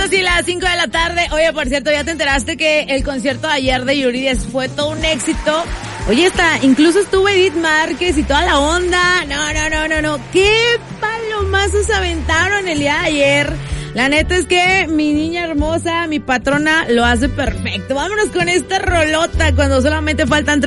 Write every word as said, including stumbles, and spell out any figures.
Casi las cinco de la tarde. Oye, por cierto, ¿ya te enteraste que el concierto de ayer de Yurides fue todo un éxito? Oye, está, incluso estuvo Edith Márquez y toda la onda. No, no, no, no, no. ¿Qué palomazos aventaron el día de ayer? La neta es que mi niña hermosa, mi patrona, lo hace perfecto. Vámonos con esta rolota cuando solamente faltan tres